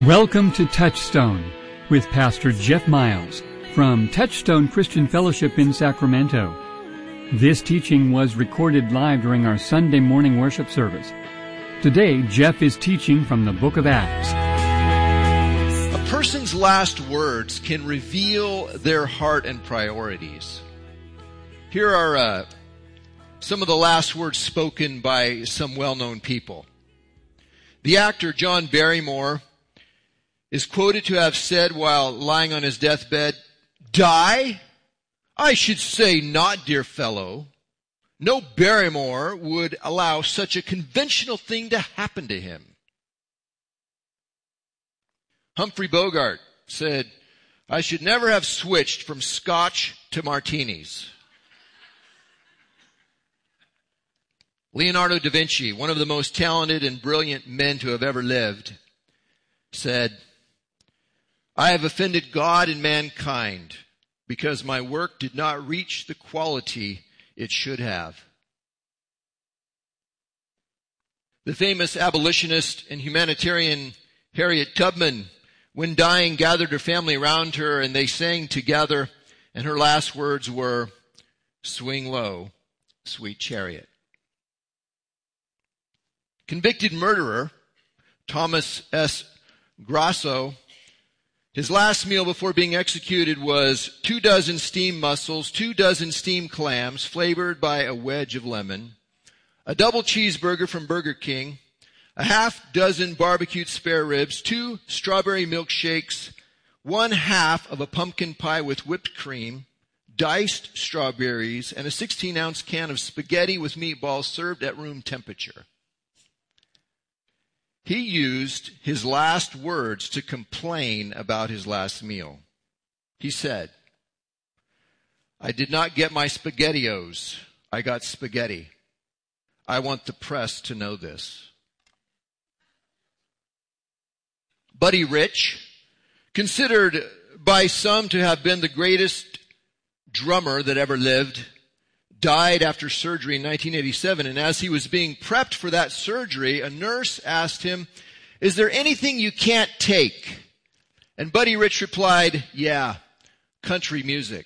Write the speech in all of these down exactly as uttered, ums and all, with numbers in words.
Welcome to Touchstone with Pastor Jeff Miles from Touchstone Christian Fellowship in Sacramento. This teaching was recorded live during our Sunday morning worship service. Today, Jeff is teaching from the book of Acts. A person's last words can reveal their heart and priorities. Here are uh, some of the last words spoken by some well-known people. The actor John Barrymore is quoted to have said while lying on his deathbed, "Die? I should say not, dear fellow. No Barrymore would allow such a conventional thing to happen to him." Humphrey Bogart said, "I should never have switched from scotch to martinis." Leonardo da Vinci, one of the most talented and brilliant men to have ever lived, said, "I have offended God and mankind because my work did not reach the quality it should have." The famous abolitionist and humanitarian Harriet Tubman, when dying, gathered her family around her and they sang together, and her last words were, "Swing low, sweet chariot." Convicted murderer Thomas S. Grasso, his last meal before being executed was two dozen steamed mussels, two dozen steamed clams flavored by a wedge of lemon, a double cheeseburger from Burger King, a half dozen barbecued spare ribs, two strawberry milkshakes, one half of a pumpkin pie with whipped cream, diced strawberries, and a sixteen ounce can of spaghetti with meatballs served at room temperature. He used his last words to complain about his last meal. He said, "I did not get my SpaghettiOs. I got spaghetti. I want the press to know this." Buddy Rich, considered by some to have been the greatest drummer that ever lived, died after surgery in nineteen eighty-seven, and as he was being prepped for that surgery, a nurse asked him, "Is there anything you can't take?" And Buddy Rich replied, "Yeah, country music."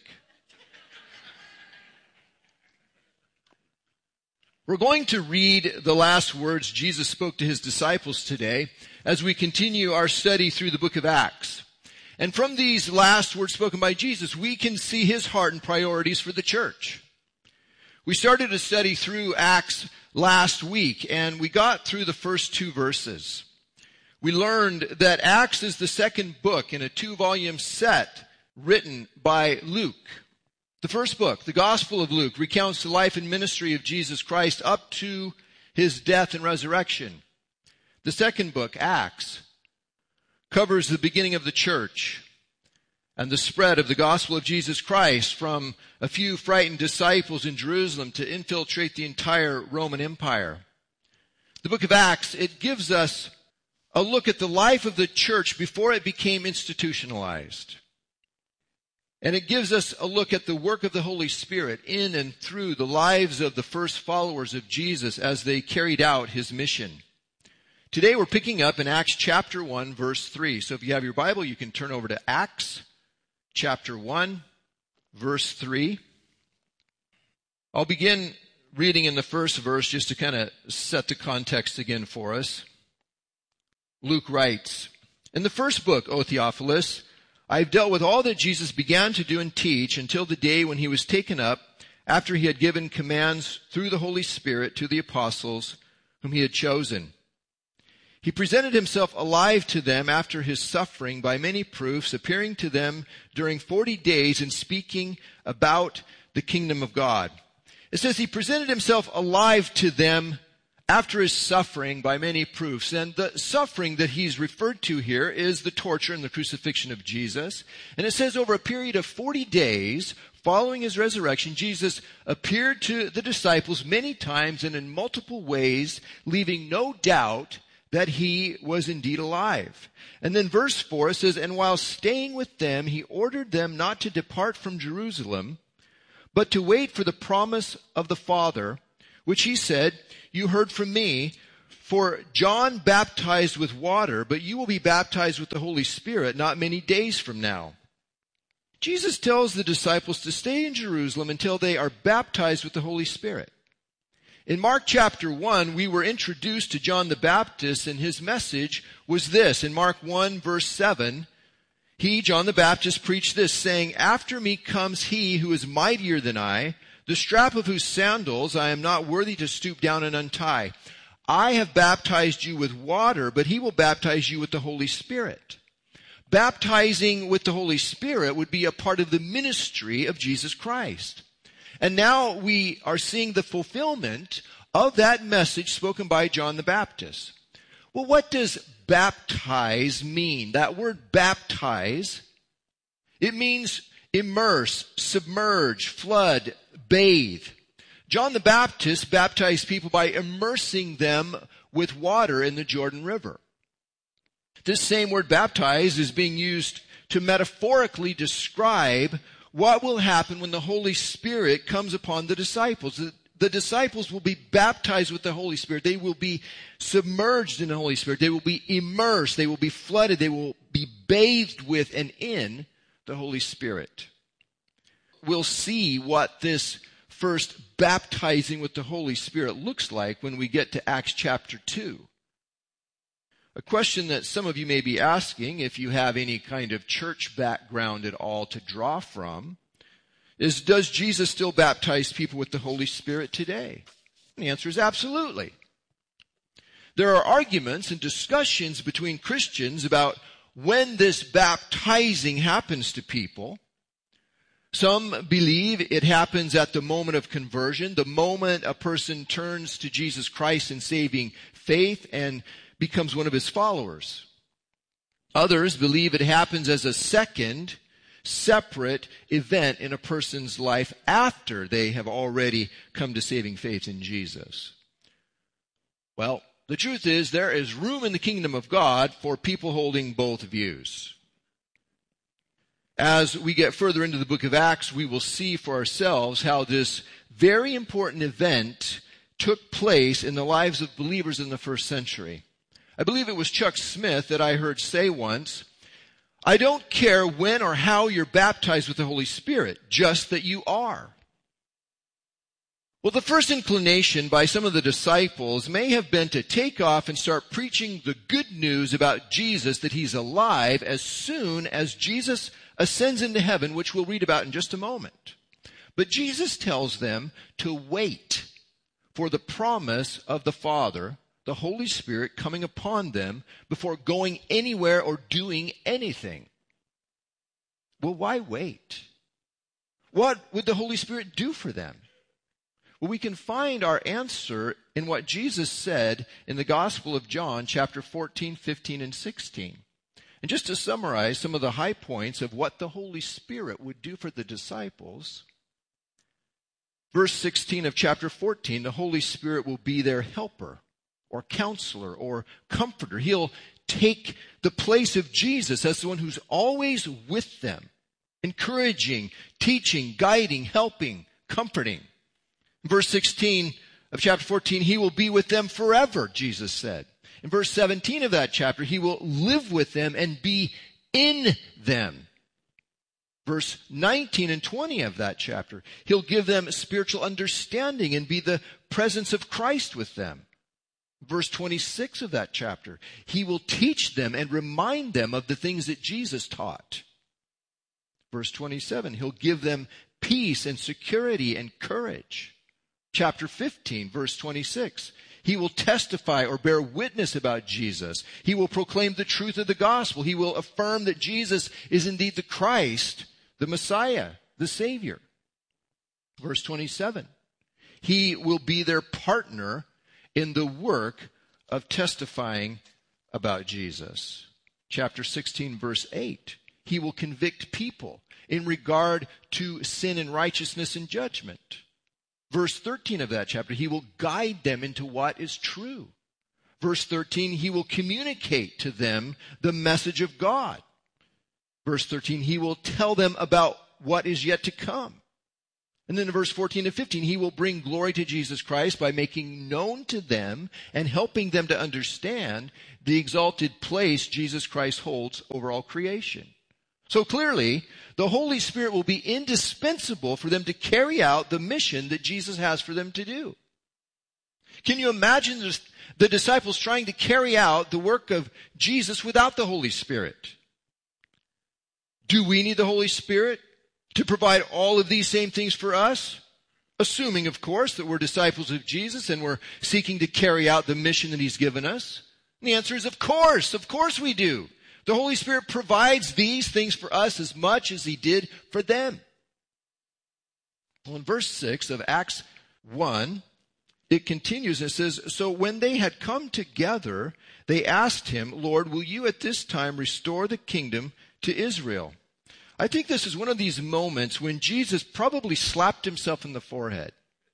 We're going to read the last words Jesus spoke to his disciples today as we continue our study through the book of Acts. And from these last words spoken by Jesus, we can see his heart and priorities for the church. We started a study through Acts last week, and we got through the first two verses. We learned that Acts is the second book in a two-volume set written by Luke. The first book, the Gospel of Luke, recounts the life and ministry of Jesus Christ up to his death and resurrection. The second book, Acts, covers the beginning of the church and the spread of the gospel of Jesus Christ from a few frightened disciples in Jerusalem to infiltrate the entire Roman Empire. The book of Acts, it gives us a look at the life of the church before it became institutionalized. And it gives us a look at the work of the Holy Spirit in and through the lives of the first followers of Jesus as they carried out his mission. Today we're picking up in Acts chapter one, verse three. So if you have your Bible, you can turn over to Acts chapter one, verse three. I'll begin reading in the first verse just to kind of set the context again for us. Luke writes, "In the first book, O Theophilus, I have dealt with all that Jesus began to do and teach until the day when he was taken up, after he had given commands through the Holy Spirit to the apostles whom he had chosen. He presented himself alive to them after his suffering by many proofs, appearing to them during forty days and speaking about the kingdom of God." It says he presented himself alive to them after his suffering by many proofs. And the suffering that he's referred to here is the torture and the crucifixion of Jesus. And it says over a period of forty days following his resurrection, Jesus appeared to the disciples many times and in multiple ways, leaving no doubt that he was indeed alive. And then verse four says, "And while staying with them, he ordered them not to depart from Jerusalem, but to wait for the promise of the Father, which he said, 'You heard from me, For John baptized with water, but you will be baptized with the Holy Spirit not many days from now." Jesus tells the disciples to stay in Jerusalem until they are baptized with the Holy Spirit. In Mark chapter one, we were introduced to John the Baptist, and his message was this. In Mark one, verse seven, he, John the Baptist, preached this, saying, "After me comes he who is mightier than I, the strap of whose sandals I am not worthy to stoop down and untie. I have baptized you with water, but he will baptize you with the Holy Spirit." Baptizing with the Holy Spirit would be a part of the ministry of Jesus Christ. And now we are seeing the fulfillment of that message spoken by John the Baptist. Well, what does baptize mean? That word baptize, it means immerse, submerge, flood, bathe. John the Baptist baptized people by immersing them with water in the Jordan River. This same word baptize is being used to metaphorically describe what will happen when the Holy Spirit comes upon the disciples. The, the disciples will be baptized with the Holy Spirit. They will be submerged in the Holy Spirit. They will be immersed. They will be flooded. They will be bathed with and in the Holy Spirit. We'll see what this first baptizing with the Holy Spirit looks like when we get to Acts chapter two. A question that some of you may be asking, if you have any kind of church background at all to draw from, is, does Jesus still baptize people with the Holy Spirit today? And the answer is absolutely. There are arguments and discussions between Christians about when this baptizing happens to people. Some believe it happens at the moment of conversion, the moment a person turns to Jesus Christ in saving faith and becomes one of his followers. Others believe it happens as a second, separate event in a person's life after they have already come to saving faith in Jesus. Well, the truth is there is room in the kingdom of God for people holding both views. As we get further into the book of Acts, we will see for ourselves how this very important event took place in the lives of believers in the first century. I believe it was Chuck Smith that I heard say once, "I don't care when or how you're baptized with the Holy Spirit, just that you are." Well, the first inclination by some of the disciples may have been to take off and start preaching the good news about Jesus, that he's alive, as soon as Jesus ascends into heaven, which we'll read about in just a moment. But Jesus tells them to wait for the promise of the Father, the Holy Spirit coming upon them, before going anywhere or doing anything. Well, why wait? What would the Holy Spirit do for them? Well, we can find our answer in what Jesus said in the Gospel of John, chapter fourteen, fifteen, and sixteen. And just to summarize some of the high points of what the Holy Spirit would do for the disciples, verse sixteen of chapter fourteen, the Holy Spirit will be their helper, or counselor, or comforter. He'll take the place of Jesus as the one who's always with them, encouraging, teaching, guiding, helping, comforting. Verse sixteen of chapter fourteen, he will be with them forever, Jesus said. In verse seventeen of that chapter, he will live with them and be in them. Verse nineteen and twenty of that chapter, he'll give them spiritual understanding and be the presence of Christ with them. Verse twenty-six of that chapter, he will teach them and remind them of the things that Jesus taught. Verse twenty-seven, he'll give them peace and security and courage. Chapter fifteen, verse twenty-six, he will testify or bear witness about Jesus. He will proclaim the truth of the gospel. He will affirm that Jesus is indeed the Christ, the Messiah, the Savior. Verse twenty-seven, he will be their partner in the work of testifying about Jesus. Chapter sixteen, verse eight, he will convict people in regard to sin and righteousness and judgment. Verse thirteen of that chapter, he will guide them into what is true. Verse thirteen, he will communicate to them the message of God. Verse thirteen, he will tell them about what is yet to come. And then in verse fourteen and fifteen, he will bring glory to Jesus Christ by making known to them and helping them to understand the exalted place Jesus Christ holds over all creation. So clearly, the Holy Spirit will be indispensable for them to carry out the mission that Jesus has for them to do. Can you imagine the disciples trying to carry out the work of Jesus without the Holy Spirit? Do we need the Holy Spirit to provide all of these same things for us? Assuming, of course, that we're disciples of Jesus and we're seeking to carry out the mission that he's given us. And the answer is, of course, of course we do. The Holy Spirit provides these things for us as much as he did for them. Well, in verse six of Acts one, it continues and it says, so when they had come together, they asked him, Lord, will you at this time restore the kingdom to Israel? I think this is one of these moments when Jesus probably slapped himself in the forehead.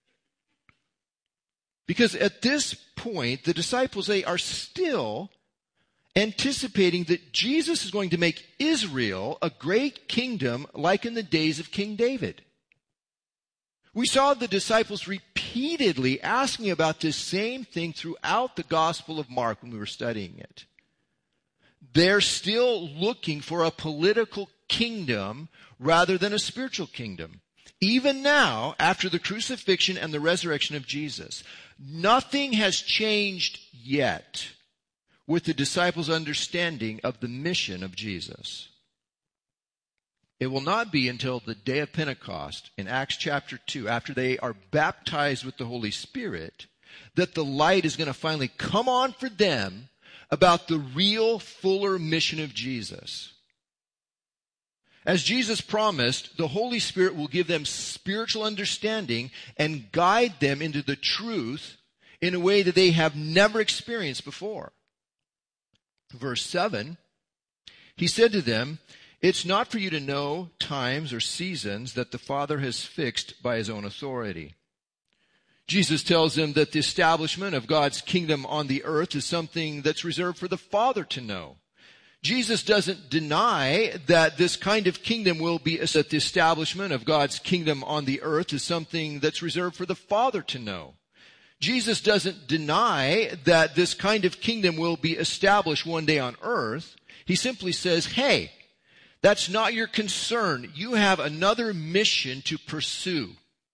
Because at this point, the disciples, they are still anticipating that Jesus is going to make Israel a great kingdom like in the days of King David. We saw the disciples repeatedly asking about this same thing throughout the Gospel of Mark when we were studying it. They're still looking for a political kingdom rather than a spiritual kingdom. Even now, after the crucifixion and the resurrection of Jesus, nothing has changed yet with the disciples' understanding of the mission of Jesus. It will not be until the day of Pentecost in Acts chapter two, after they are baptized with the Holy Spirit, that the light is going to finally come on for them about the real, fuller mission of Jesus. As Jesus promised, the Holy Spirit will give them spiritual understanding and guide them into the truth in a way that they have never experienced before. Verse seven, he said to them, it's not for you to know times or seasons that the Father has fixed by his own authority. Jesus tells them that the establishment of God's kingdom on the earth is something that's reserved for the Father to know. Jesus doesn't deny that this kind of kingdom will be, that the establishment of God's kingdom on the earth is something that's reserved for the Father to know. Jesus doesn't deny that this kind of kingdom will be established one day on earth. He simply says, hey, that's not your concern. You have another mission to pursue.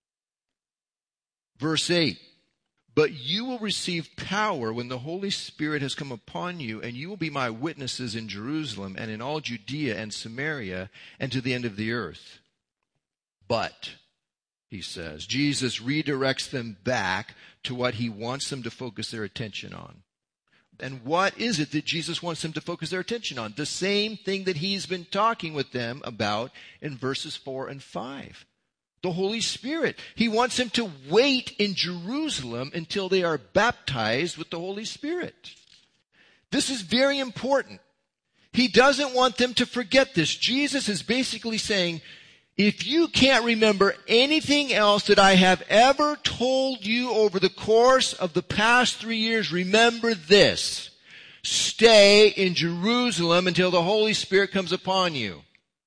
Verse eight, but you will receive power when the Holy Spirit has come upon you, and you will be my witnesses in Jerusalem and in all Judea and Samaria and to the end of the earth. But, he says, Jesus redirects them back to what he wants them to focus their attention on. And what is it that Jesus wants them to focus their attention on? The same thing that he's been talking with them about in verses four and five. The Holy Spirit. He wants them to wait in Jerusalem until they are baptized with the Holy Spirit. This is very important. He doesn't want them to forget this. Jesus is basically saying, if you can't remember anything else that I have ever told you over the course of the past three years, remember this. Stay in Jerusalem until the Holy Spirit comes upon you.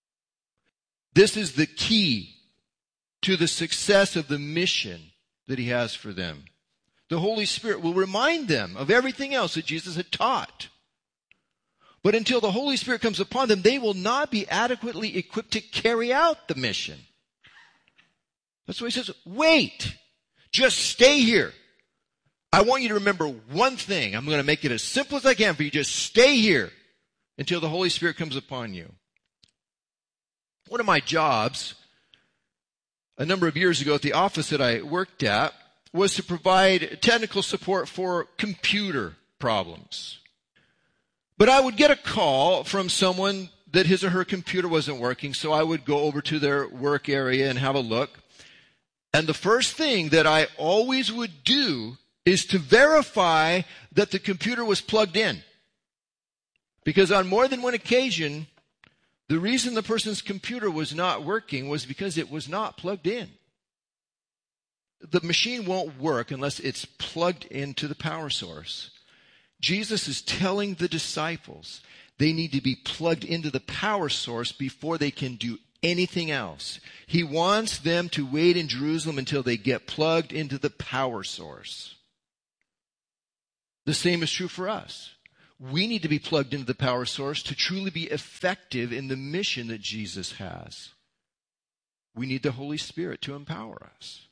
This is the key to the success of the mission that he has for them. The Holy Spirit will remind them of everything else that Jesus had taught. But until the Holy Spirit comes upon them, they will not be adequately equipped to carry out the mission. That's why he says, wait, just stay here. I want you to remember one thing. I'm going to make it as simple as I can for you. Just stay here until the Holy Spirit comes upon you. One of my jobs a number of years ago at the office that I worked at was to provide technical support for computer problems. But I would get a call from someone that his or her computer wasn't working, so I would go over to their work area and have a look. And the first thing that I always would do is to verify that the computer was plugged in. Because on more than one occasion, the reason the person's computer was not working was because it was not plugged in. The machine won't work unless it's plugged into the power source. Jesus is telling the disciples they need to be plugged into the power source before they can do anything else. He wants them to wait in Jerusalem until they get plugged into the power source. The same is true for us. We need to be plugged into the power source to truly be effective in the mission that Jesus has. We need the Holy Spirit to empower us.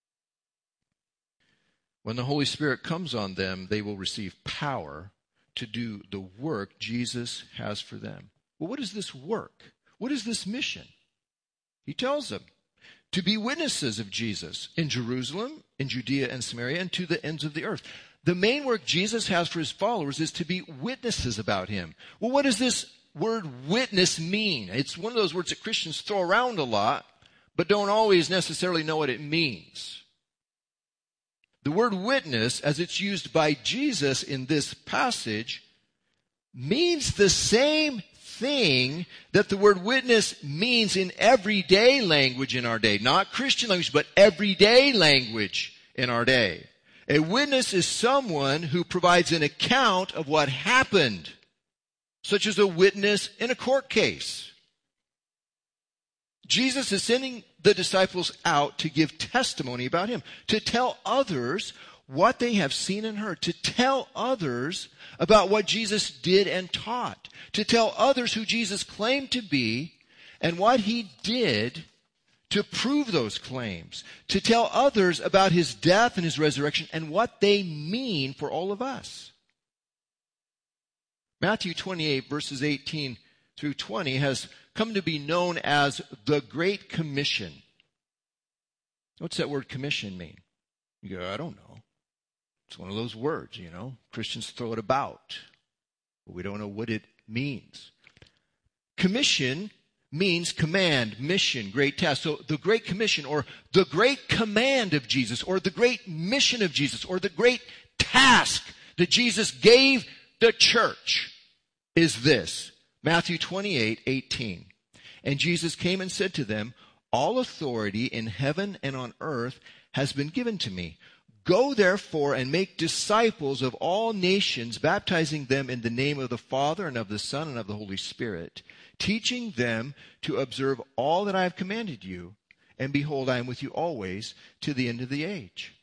When the Holy Spirit comes on them, they will receive power to do the work Jesus has for them. Well, what is this work? What is this mission? He tells them to be witnesses of Jesus in Jerusalem, in Judea and Samaria, and to the ends of the earth. The main work Jesus has for his followers is to be witnesses about him. Well, what does this word witness mean? It's one of those words that Christians throw around a lot, but don't always necessarily know what it means. The word witness, as it's used by Jesus in this passage, means the same thing that the word witness means in everyday language in our day. Not Christian language, but everyday language in our day. A witness is someone who provides an account of what happened, such as a witness in a court case. Jesus is sending the disciples out to give testimony about him, to tell others what they have seen and heard, to tell others about what Jesus did and taught, to tell others who Jesus claimed to be and what he did to prove those claims, to tell others about his death and his resurrection and what they mean for all of us. Matthew twenty-eight, verses eighteen through twenty has come to be known as the Great Commission. What's that word commission mean? You go, I don't know. It's one of those words, you know. Christians throw it about, but we don't know what it means. Commission means command, mission, great task. So the Great Commission, or the great command of Jesus, or the great mission of Jesus, or the great task that Jesus gave the church is this. Matthew twenty-eight, eighteen. And Jesus came and said to them, all authority in heaven and on earth has been given to me. Go therefore and make disciples of all nations, baptizing them in the name of the Father and of the Son and of the Holy Spirit, teaching them to observe all that I have commanded you. And behold, I am with you always to the end of the age.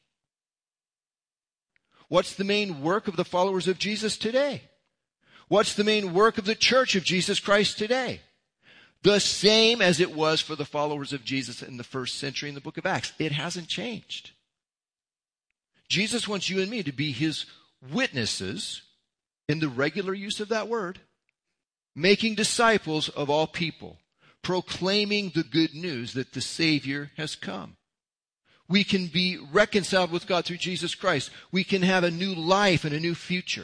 What's the main work of the followers of Jesus today? What's the main work of the church of Jesus Christ today? The same as it was for the followers of Jesus in the first century in the book of Acts. It hasn't changed. Jesus wants you and me to be his witnesses in the regular use of that word, making disciples of all people, proclaiming the good news that the Savior has come. We can be reconciled with God through Jesus Christ. We can have a new life and a new future.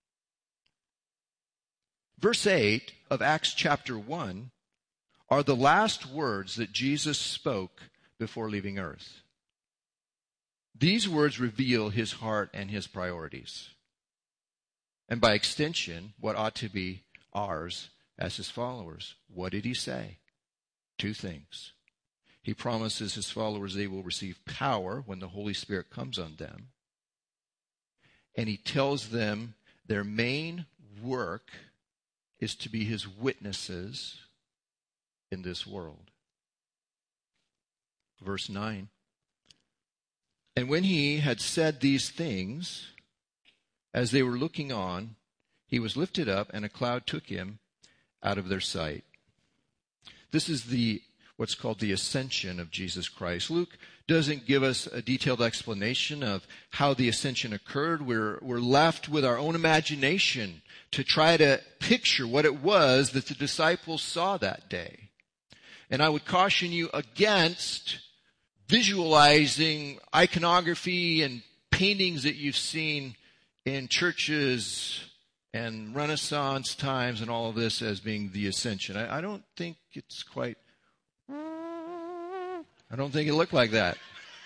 Verse eight of Acts chapter one are the last words that Jesus spoke before leaving earth. These words reveal his heart and his priorities. And by extension, what ought to be ours as his followers. What did he say? Two things. He promises his followers they will receive power when the Holy Spirit comes on them. And he tells them their main work is to be his witnesses in this world. Verse nine. And when he had said these things, as they were looking on, he was lifted up, and a cloud took him out of their sight. This is the what's called the ascension of Jesus Christ. Luke doesn't give us a detailed explanation of how the ascension occurred. We're, we're left with our own imagination to try to picture what it was that the disciples saw that day. And I would caution you against visualizing iconography and paintings that you've seen in churches and Renaissance times and all of this as being the ascension. I, I don't think it's quite, I don't think it looked like that.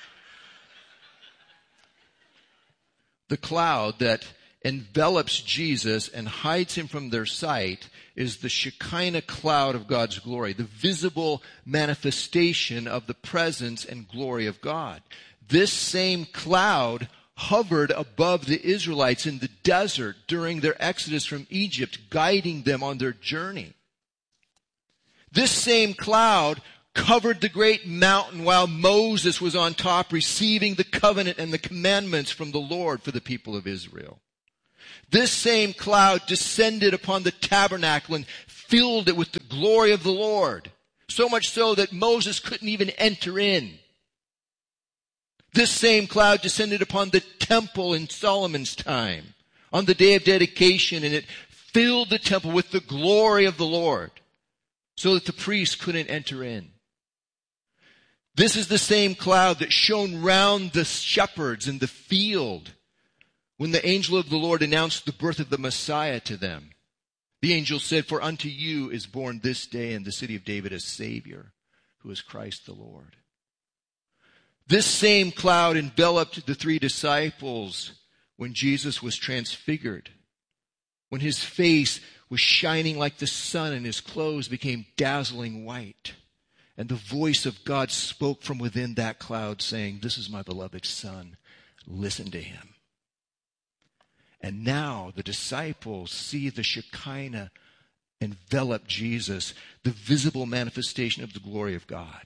The cloud that envelops Jesus and hides him from their sight is the Shekinah cloud of God's glory, the visible manifestation of the presence and glory of God. This same cloud hovered above the Israelites in the desert during their exodus from Egypt, guiding them on their journey. This same cloud covered the great mountain while Moses was on top receiving the covenant and the commandments from the Lord for the people of Israel. This same cloud descended upon the tabernacle and filled it with the glory of the Lord, so much so that Moses couldn't even enter in. This same cloud descended upon the temple in Solomon's time on the day of dedication, and it filled the temple with the glory of the Lord so that the priests couldn't enter in. This is the same cloud that shone round the shepherds in the field when the angel of the Lord announced the birth of the Messiah to them. The angel said, "For unto you is born this day in the city of David a Savior, who is Christ the Lord." This same cloud enveloped the three disciples when Jesus was transfigured, when his face was shining like the sun and his clothes became dazzling white. And the voice of God spoke from within that cloud saying, "This is my beloved Son, listen to him." And now the disciples see the Shekinah envelop Jesus, the visible manifestation of the glory of God.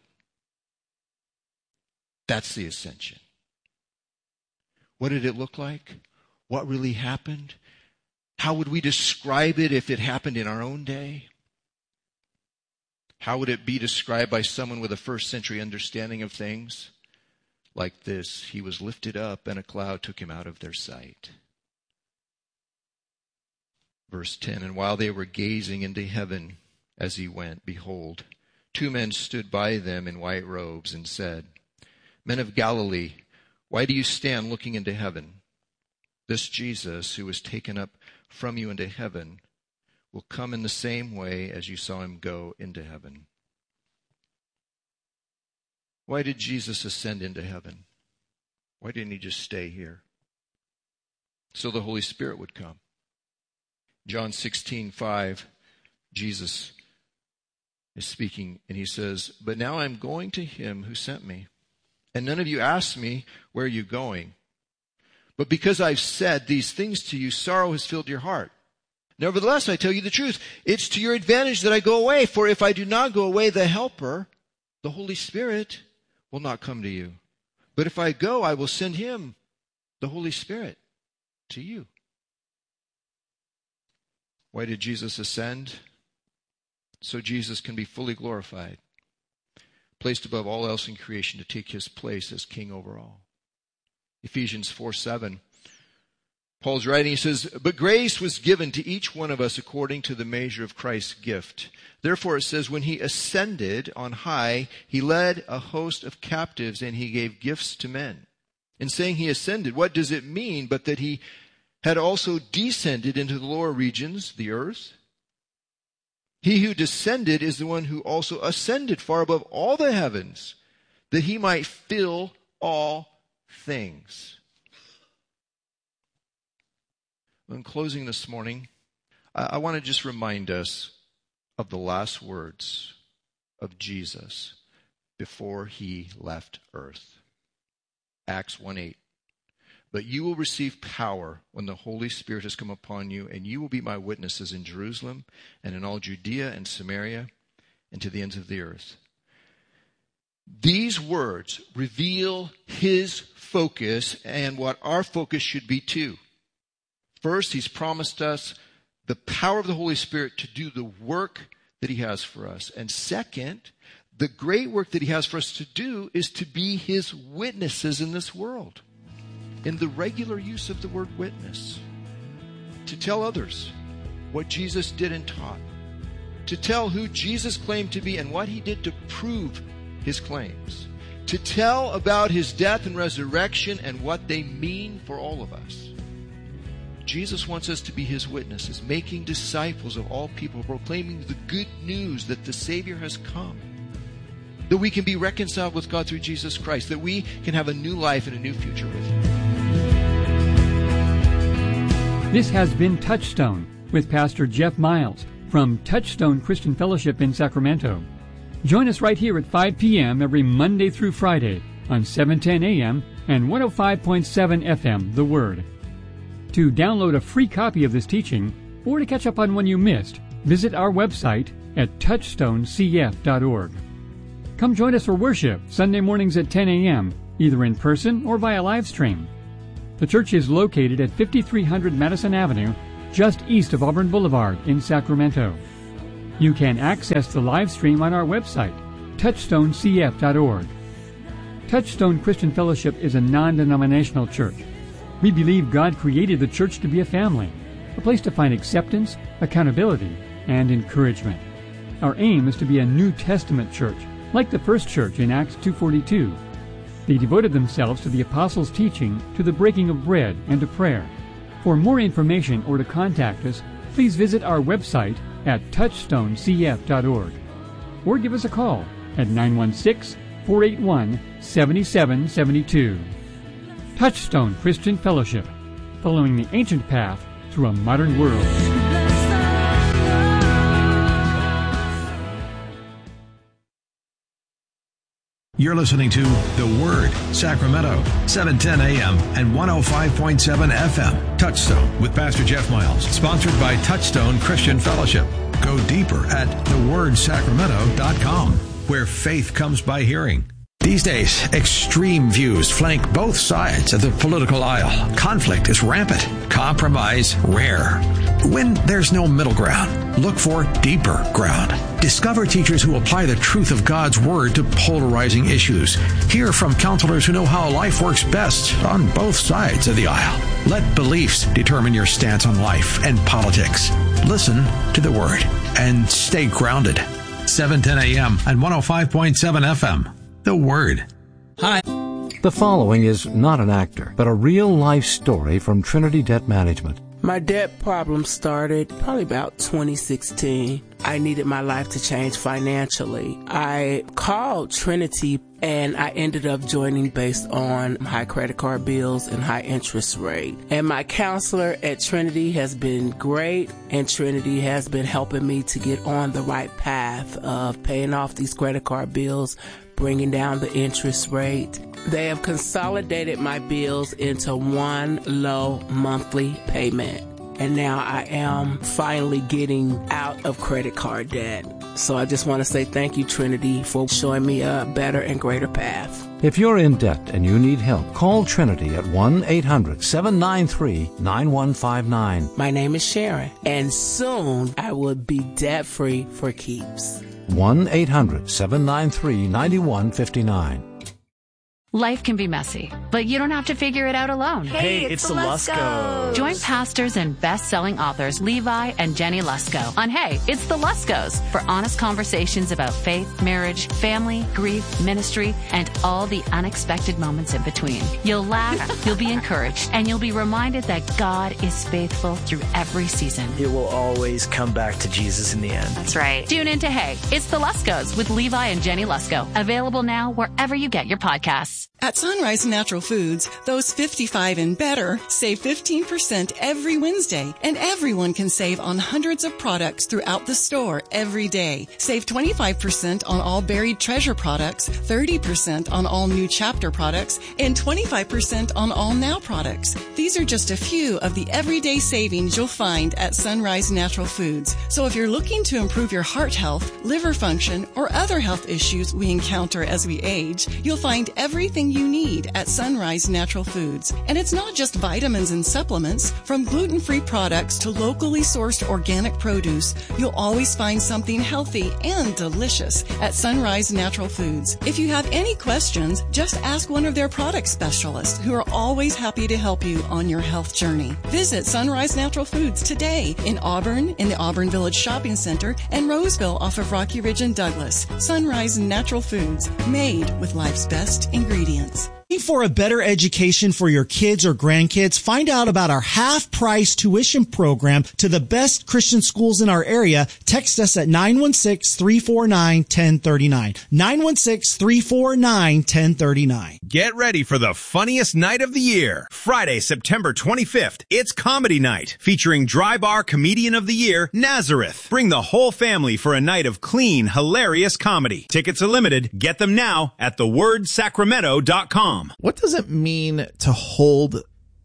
That's the ascension. What did it look like? What really happened? How would we describe it if it happened in our own day? How would it be described by someone with a first century understanding of things? Like this: he was lifted up and a cloud took him out of their sight. Verse ten, and while they were gazing into heaven as he went, behold, two men stood by them in white robes and said, "Men of Galilee, why do you stand looking into heaven? This Jesus who was taken up from you into heaven will come in the same way as you saw him go into heaven." Why did Jesus ascend into heaven? Why didn't he just stay here? So the Holy Spirit would come. John sixteen five, Jesus is speaking, and he says, "But now I'm going to him who sent me, and none of you asked me, 'Where are you going?' But because I've said these things to you, sorrow has filled your heart. Nevertheless, I tell you the truth. It's to your advantage that I go away. For if I do not go away, the Helper, the Holy Spirit, will not come to you. But if I go, I will send him, the Holy Spirit, to you." Why did Jesus ascend? So Jesus can be fully glorified, placed above all else in creation to take his place as king over all. Ephesians four seven. Paul's writing, he says, "But grace was given to each one of us according to the measure of Christ's gift. Therefore it says, when he ascended on high, he led a host of captives and he gave gifts to men." In saying he ascended, what does it mean but that he had also descended into the lower regions, the earth? He who descended is the one who also ascended far above all the heavens, that he might fill all things. In closing this morning, I want to just remind us of the last words of Jesus before he left earth. Acts one eight. "But you will receive power when the Holy Spirit has come upon you, and you will be my witnesses in Jerusalem and in all Judea and Samaria and to the ends of the earth." These words reveal his focus and what our focus should be too. First, he's promised us the power of the Holy Spirit to do the work that he has for us. And second, the great work that he has for us to do is to be his witnesses in this world. In the regular use of the word witness. To tell others what Jesus did and taught. To tell who Jesus claimed to be and what he did to prove his claims. To tell about his death and resurrection and what they mean for all of us. Jesus wants us to be his witnesses, making disciples of all people, proclaiming the good news that the Savior has come. That we can be reconciled with God through Jesus Christ. That we can have a new life and a new future with him. This has been Touchstone with Pastor Jeff Miles from Touchstone Christian Fellowship in Sacramento. Join us right here at five p.m. every Monday through Friday on seven ten a.m. and one oh five point seven F M, The Word. To download a free copy of this teaching or to catch up on one you missed, visit our website, at touchstone c f dot org. Come join us for worship Sunday mornings at ten a.m., either in person or via live stream. The church is located at fifty-three hundred Madison Avenue, just east of Auburn Boulevard in Sacramento. You can access the live stream on our website, touchstone c f dot org. Touchstone Christian Fellowship is a non-denominational church. We believe God created the church to be a family, a place to find acceptance, accountability, and encouragement. Our aim is to be a New Testament church, like the first church in Acts two forty-two. They devoted themselves to the apostles' teaching, to the breaking of bread, and to prayer. For more information or to contact us, please visit our website at touchstone c f dot org or give us a call at nine one six, four eight one, seven seven seven two. Touchstone Christian Fellowship, following the ancient path through a modern world. You're listening to The Word, Sacramento, seven ten a.m. and one oh five point seven F M. Touchstone with Pastor Jeff Miles, sponsored by Touchstone Christian Fellowship. Go deeper at the word sacramento dot com, where faith comes by hearing. These days, extreme views flank both sides of the political aisle. Conflict is rampant, compromise rare. When there's no middle ground, look for deeper ground. Discover teachers who apply the truth of God's Word to polarizing issues. Hear from counselors who know how life works best on both sides of the aisle. Let beliefs determine your stance on life and politics. Listen to the Word and stay grounded. seven ten a.m. and one oh five point seven F M. The Word. Hi. The following is not an actor, but a real-life story from Trinity Debt Management. My debt problem started probably about twenty sixteen. I needed my life to change financially. I called Trinity and I ended up joining based on high credit card bills and high interest rate. And my counselor at Trinity has been great, and Trinity has been helping me to get on the right path of paying off these credit card bills, bringing down the interest rate. They have consolidated my bills into one low monthly payment. And now I am finally getting out of credit card debt. So I just want to say thank you, Trinity, for showing me a better and greater path. If you're in debt and you need help, call Trinity at one eight hundred seven nine three nine one five nine. My name is Sharon, and soon I will be debt-free for keeps. one eight hundred seven nine three nine one five nine. Life can be messy, but you don't have to figure it out alone. Hey, it's, it's the Luskos. Join pastors and best-selling authors Levi and Jenny Lusko on Hey, It's the Luskos for honest conversations about faith, marriage, family, grief, ministry, and all the unexpected moments in between. You'll laugh, you'll be encouraged, and you'll be reminded that God is faithful through every season. It will always come back to Jesus in the end. That's right. Tune in to Hey, It's the Luskos with Levi and Jenny Lusko. Available now wherever you get your podcasts. At Sunrise Natural Foods, those fifty-five and better save fifteen percent every Wednesday, and everyone can save on hundreds of products throughout the store every day. Save twenty-five percent on all Buried Treasure products, thirty percent on all New Chapter products, and twenty-five percent on all Now products. These are just a few of the everyday savings you'll find at Sunrise Natural Foods. So if you're looking to improve your heart health, liver function, or other health issues we encounter as we age, you'll find everything you need at Sunrise Natural Foods. And it's not just vitamins and supplements. From gluten-free products to locally sourced organic produce, you'll always find something healthy and delicious at Sunrise Natural Foods. If you have any questions, just ask one of their product specialists who are always happy to help you on your health journey. Visit Sunrise Natural Foods today in Auburn, in the Auburn Village Shopping Center, and Roseville off of Rocky Ridge and Douglas. Sunrise Natural Foods, made with life's best ingredients. For a better education for your kids or grandkids, find out about our half-price tuition program to the best Christian schools in our area. Text us at nine one six, three four nine, one zero three nine. nine one six, three four nine, one zero three nine. Get ready for the funniest night of the year. Friday, September twenty-fifth. It's Comedy Night, featuring Dry Bar Comedian of the Year, Nazareth. Bring the whole family for a night of clean, hilarious comedy. Tickets are limited. Get them now at the word sacramento dot com. What does it mean to hold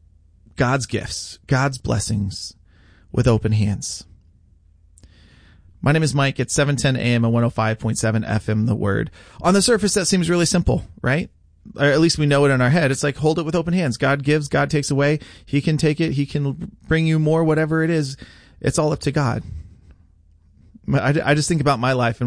God's gifts, God's blessings with open hands? My name is Mike. It's seven ten a.m. and one oh five point seven F M, The Word. On the surface, that seems really simple, right? Or at least we know it in our head. It's like, hold it with open hands. God gives, God takes away. He can take it. He can bring you more, whatever it is. It's all up to God. I, I just think about my life and